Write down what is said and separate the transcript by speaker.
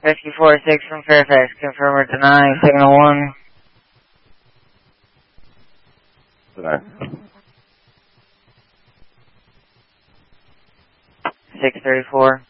Speaker 1: Rescue 46 from Fairfax, confirm or deny, signal 1.
Speaker 2: Deny.
Speaker 1: 634.